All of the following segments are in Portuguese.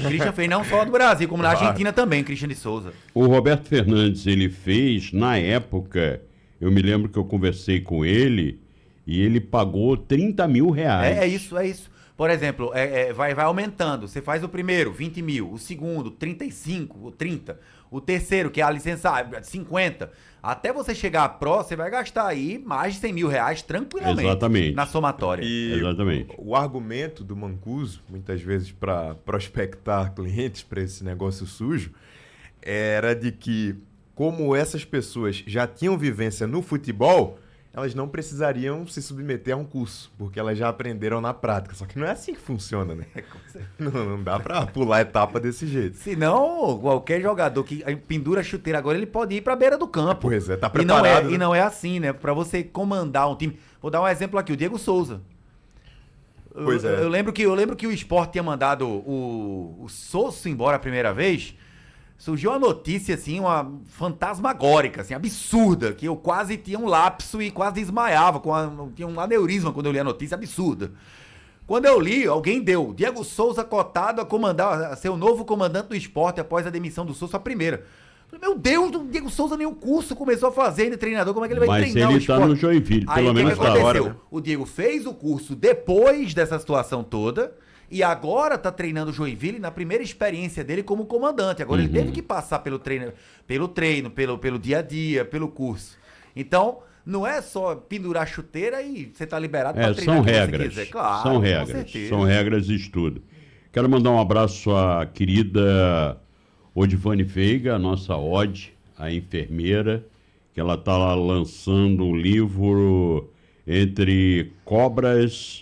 Christian fez não só no Brasil, como na Argentina também, Christian de Souza. O Roberto Fernandes, ele fez, na época, eu me lembro que eu conversei com ele, e ele pagou 30 mil reais. É isso. Por exemplo, vai aumentando. Você faz o primeiro, 20 mil. O segundo, 35 ou 30. O terceiro, que é a licença, 50. Até você chegar à Pro, você vai gastar aí mais de 100 mil reais tranquilamente. Exatamente. Na somatória. E Exatamente. o argumento do Mancuso, muitas vezes para prospectar clientes para esse negócio sujo, era de que, como essas pessoas já tinham vivência no futebol, elas não precisariam se submeter a um curso, porque elas já aprenderam na prática. Só que não é assim que funciona, né? Não dá pra pular etapa desse jeito. Senão, qualquer jogador que pendura a chuteira agora, ele pode ir pra beira do campo. Pois é, tá preparado. E não é assim, né? Pra você comandar um time. Vou dar um exemplo aqui, o Diego Souza. Pois é. Eu lembro que o Sport tinha mandado o Souza embora a primeira vez. Surgiu uma notícia, assim, uma fantasmagórica, assim, absurda, que eu quase tinha um lapso e quase desmaiava, tinha um aneurisma quando eu li a notícia, absurda. Quando eu li, alguém deu, Diego Souza cotado a ser o novo comandante do Sport após a demissão do Souza, a primeira. Meu Deus, o Diego Souza nem o curso começou a fazer ainda treinador, como é que ele vai treinar o Sport? Mas ele tá no Joinville, pelo menos tá hora, né? O Diego fez o curso depois dessa situação toda, e agora tá treinando o Joinville na primeira experiência dele como comandante. Agora ele teve que passar pelo treino, pelo dia a dia, pelo curso. Então, não é só pendurar chuteira e você tá liberado para treinar. São o que regras. você quiser. Claro, são com regras. certeza. São regras de estudo. Quero mandar um abraço à querida Odivane Veiga, a nossa Od, a enfermeira, que ela tá lá lançando um livro entre cobras,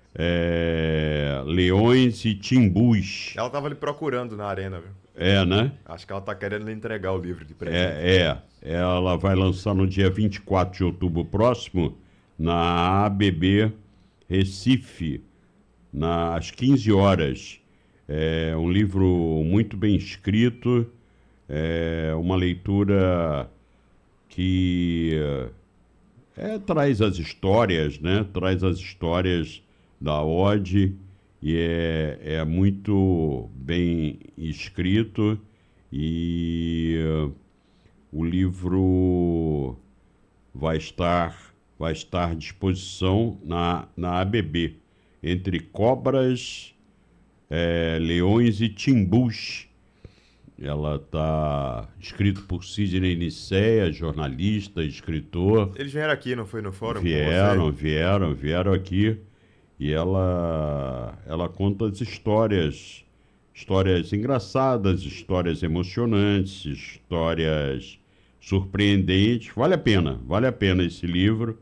leões e timbus. Ela tava ali procurando na arena, viu? Né? Acho que ela tá querendo lhe entregar o livro de presente. Ela vai lançar no dia 24 de outubro próximo, na ABB Recife, às 15 horas. É um livro muito bem escrito, uma leitura que traz as histórias, né? Traz as histórias da Ode, e é muito bem escrito, e o livro vai estar à disposição na ABB, entre cobras, leões e timbus. Ela está escrito por Sidney Nicéia, jornalista, escritor. Eles vieram aqui, não foi no fórum? Vieram aqui. E ela conta as histórias engraçadas, histórias emocionantes, histórias surpreendentes. Vale a pena esse livro.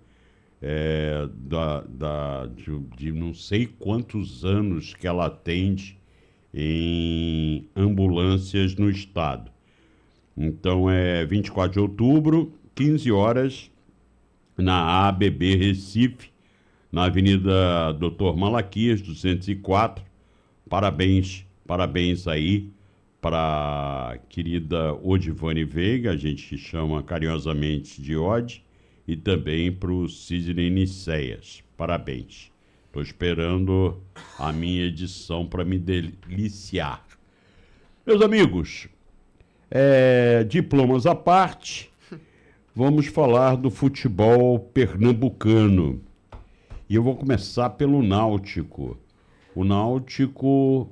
De não sei quantos anos que ela atende em ambulâncias no estado. Então, 24 de outubro, 15 horas, na ABB Recife, na Avenida Doutor Malaquias, 204. Parabéns aí para a querida Odivane Veiga, a gente chama carinhosamente de Ode, e também para o Sidney Nicéias. Parabéns. Estou esperando a minha edição para me deliciar. Meus amigos, diplomas à parte, vamos falar do futebol pernambucano. E eu vou começar pelo Náutico. O Náutico,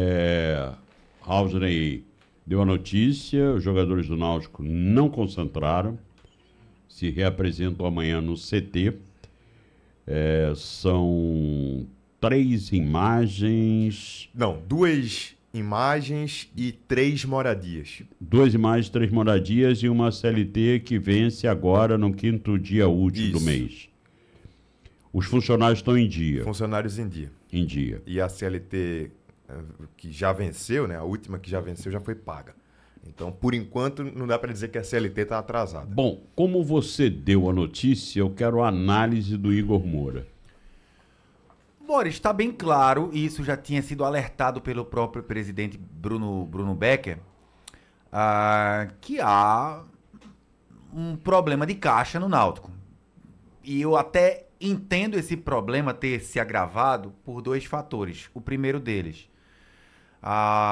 Housley deu a notícia, os jogadores do Náutico não concentraram, se reapresentam amanhã no CT. São 3 imagens... Não, 2 imagens e 3 moradias. 2 imagens, 3 moradias e uma CLT que vence agora no 5º dia útil do mês. Os funcionários estão em dia. Funcionários em dia. Em dia. E a CLT que já venceu, né? A última que já venceu já foi paga. Então, por enquanto, não dá para dizer que a CLT está atrasada. Bom, como você deu a notícia, eu quero a análise do Igor Moura. Boris, está bem claro, e isso já tinha sido alertado pelo próprio presidente Bruno Becker, que há um problema de caixa no Náutico. E eu até entendo esse problema ter se agravado por 2 fatores. O primeiro deles,